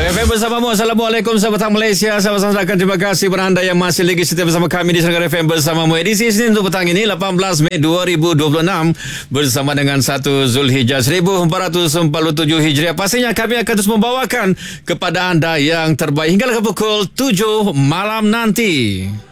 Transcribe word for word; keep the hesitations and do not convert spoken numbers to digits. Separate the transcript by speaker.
Speaker 1: F M bersamamu. Assalamualaikum sahabat Malaysia. Sahabat-sahabat akan terima kasih kepada anda yang masih lagi setia bersama kami di Serangga F M bersamamu. Edisi Isnin untuk petang ini lapan belas Mei dua ribu dua puluh enam bersama dengan satu Zulhijjah seribu empat ratus empat puluh tujuh Hijriah. Pastinya kami akan terus membawakan kepada anda yang terbaik hingga ke pukul tujuh malam nanti.